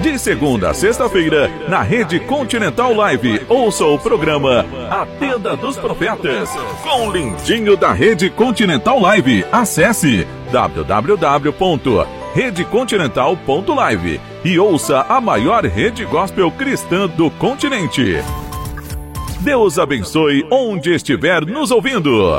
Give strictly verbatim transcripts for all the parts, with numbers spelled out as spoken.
De segunda a sexta-feira, na Rede Continental Live, ouça o programa A Tenda dos Profetas, com o lindinho da Rede Continental Live. Acesse w w w ponto rede continental ponto live e ouça a maior rede gospel cristã do continente. Deus abençoe onde estiver nos ouvindo.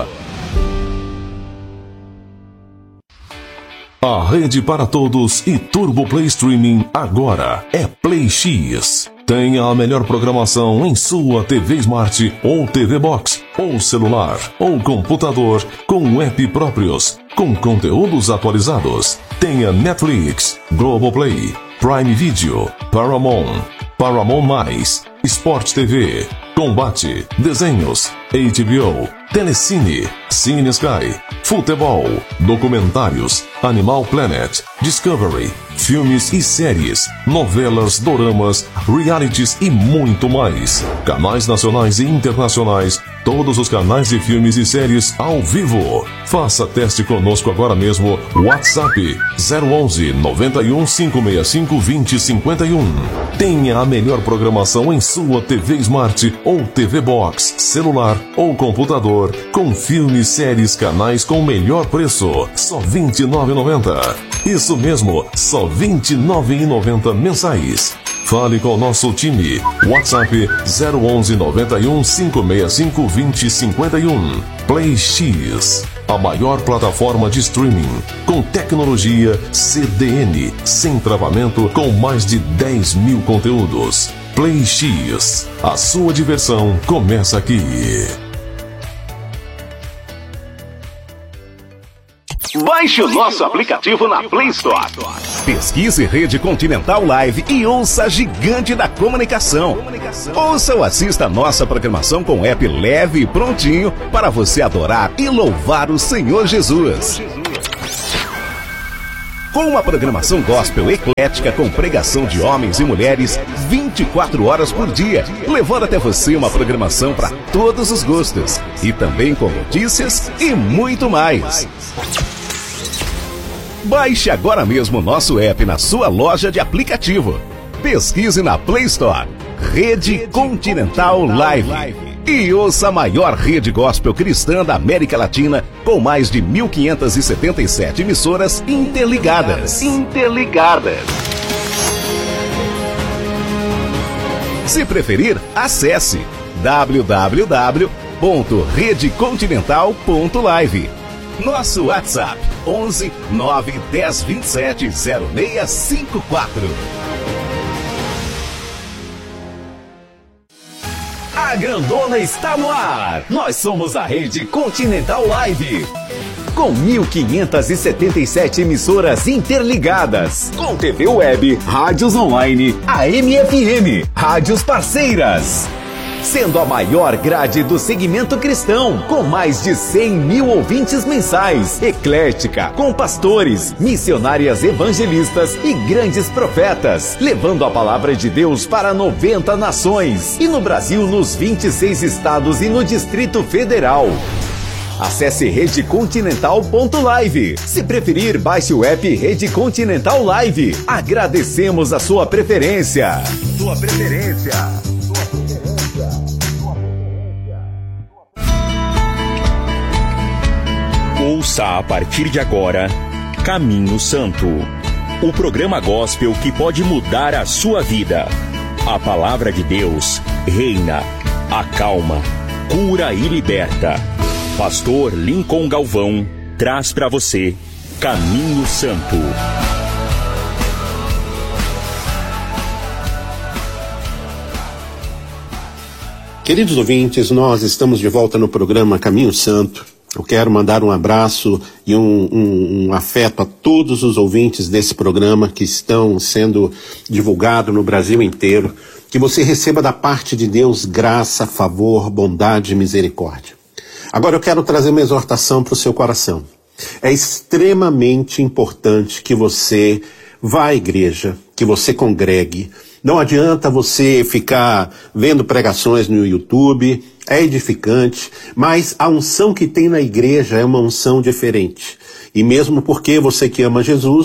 A rede para todos e Turbo Play Streaming agora é Play X. Tenha a melhor programação em sua T V Smart ou T V Box, ou celular, ou computador, com app próprios, com conteúdos atualizados. Tenha Netflix, Globoplay, Prime Video, Paramount, Paramount+, Sport T V, Combate, Desenhos, H B O, Telecine, Cine Sky, Futebol, Documentários, Animal Planet, Discovery, filmes e séries, novelas, doramas, realities e muito mais. Canais nacionais e internacionais, todos os canais de filmes e séries ao vivo. Faça teste conosco agora mesmo. WhatsApp zero onze, noventa e um, cinco seis cinco, vinte, cinquenta e um. Tenha a melhor programação em sua T V Smart ou T V Box, celular ou computador, com filmes, séries, canais com o melhor preço, só vinte e nove reais e noventa centavos. Isso mesmo, só vinte e nove reais e noventa centavos mensais. Fale com o nosso time. WhatsApp zero onze, noventa e um, cinco seis cinco, vinte, cinquenta e um. Play X, a maior plataforma de streaming, com tecnologia C D N, sem travamento, com mais de dez mil conteúdos. Play X, a sua diversão começa aqui. Baixe o nosso aplicativo na Play Store. Pesquise Rede Continental Live e ouça a gigante da comunicação. Ouça ou assista a nossa programação com app leve e prontinho para você adorar e louvar o Senhor Jesus. Com uma programação gospel eclética com pregação de homens e mulheres vinte e quatro horas por dia, levando até você uma programação para todos os gostos. E também com notícias e muito mais. Baixe agora mesmo o nosso app na sua loja de aplicativo. Pesquise na Play Store Rede Continental Live e ouça a maior rede gospel cristã da América Latina, com mais de mil quinhentas e setenta e sete emissoras interligadas. Interligadas. Se preferir, acesse w w w ponto rede continental ponto live. Nosso WhatsApp onze, nove, dez, vinte e sete, zero seis cinco quatro. A grandona está no ar. Nós somos a Rede Continental Live, com mil quinhentas e setenta e sete emissoras interligadas, com T V web, rádios online, A M F M, rádios parceiras, sendo a maior grade do segmento cristão, com mais de cem mil ouvintes mensais, eclética, com pastores, missionárias evangelistas e grandes profetas, levando a palavra de Deus para noventa nações, e no Brasil, nos vinte e seis estados e no Distrito Federal. Acesse rede continental ponto live. Se preferir, baixe o app Rede Continental Live. Agradecemos a sua preferência. Sua preferência. Ouça a partir de agora Caminho Santo, o programa gospel que pode mudar a sua vida. A palavra de Deus reina, acalma, cura e liberta. Pastor Lincoln Galvão traz para você Caminho Santo. Queridos ouvintes, nós estamos de volta no programa Caminho Santo. Eu quero mandar um abraço e um, um, um afeto a todos os ouvintes desse programa que estão sendo divulgado no Brasil inteiro. Que você receba da parte de Deus graça, favor, bondade e misericórdia. Agora eu quero trazer uma exortação para o seu coração. É extremamente importante que você vá à igreja, que você congregue. Não adianta você ficar vendo pregações no YouTube, é edificante, mas a unção que tem na igreja é uma unção diferente. E mesmo porque você que ama Jesus,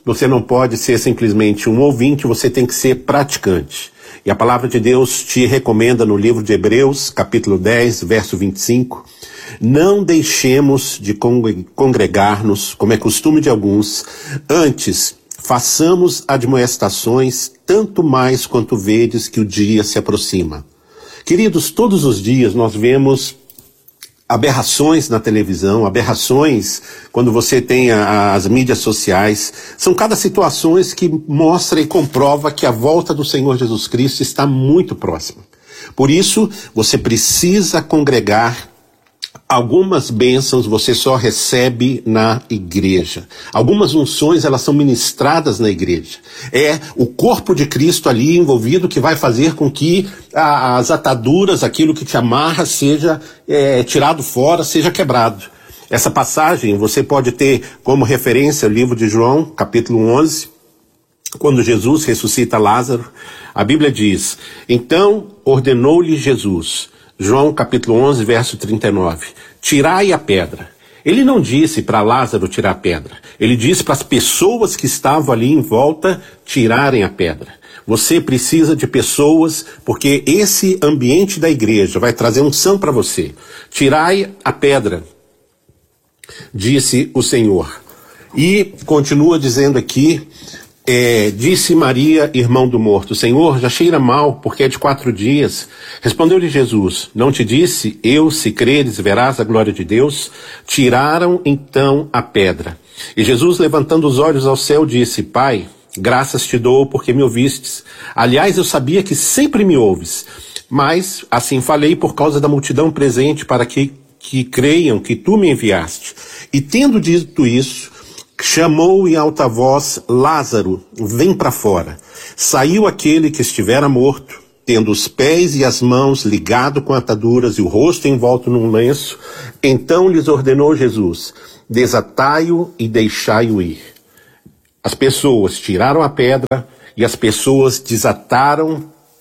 você não pode ser simplesmente um ouvinte, você tem que ser praticante. E a palavra de Deus te recomenda no livro de Hebreus, capítulo dez, verso vinte e cinco, não deixemos de congregar-nos, como é costume de alguns, antes façamos admoestações, tanto mais quanto vedes que o dia se aproxima. Queridos, todos os dias nós vemos aberrações na televisão, aberrações quando você tem a, as mídias sociais. São cada situações que mostra e comprova que a volta do Senhor Jesus Cristo está muito próxima. Por isso, você precisa congregar. Algumas bênçãos você só recebe na igreja. Algumas unções, elas são ministradas na igreja. É o corpo de Cristo ali envolvido que vai fazer com que a, as ataduras, aquilo que te amarra, seja é, tirado fora, seja quebrado. Essa passagem você pode ter como referência o livro de João, capítulo onze, quando Jesus ressuscita Lázaro. A Bíblia diz, então ordenou-lhe Jesus, João capítulo onze, verso trinta e nove, tirai a pedra. Ele não disse para Lázaro tirar a pedra. Ele disse para as pessoas que estavam ali em volta tirarem a pedra. Você precisa de pessoas, porque esse ambiente da igreja vai trazer unção para você. Tirai a pedra, disse o Senhor. E continua dizendo aqui, É, disse Maria, irmão do morto, Senhor, já cheira mal, porque é de quatro dias. Respondeu-lhe Jesus, não te disse, eu, se creres, verás a glória de Deus? Tiraram então a pedra. E Jesus, levantando os olhos ao céu, disse, Pai, graças te dou porque me ouvistes. Aliás, eu sabia que sempre me ouves, mas assim falei por causa da multidão presente, para que, que creiam que tu me enviaste. E tendo dito isso, chamou em alta voz, Lázaro, vem para fora. Saiu aquele que estivera morto, tendo os pés e as mãos ligados com ataduras e o rosto envolto num lenço. Então lhes ordenou Jesus, desatai-o e deixai-o ir. As pessoas tiraram a pedra e as pessoas desataram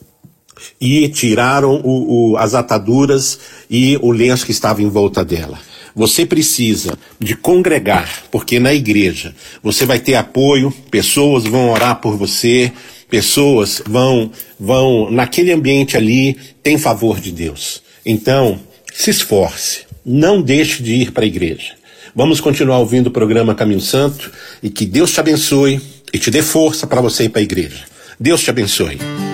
e tiraram o, o, as ataduras e o lenço que estava em volta dela. Você precisa de congregar, porque na igreja você vai ter apoio, pessoas vão orar por você, pessoas vão, vão naquele ambiente ali, tem favor de Deus. Então, se esforce, não deixe de ir para a igreja. Vamos continuar ouvindo o programa Caminho Santo e que Deus te abençoe e te dê força para você ir para a igreja. Deus te abençoe.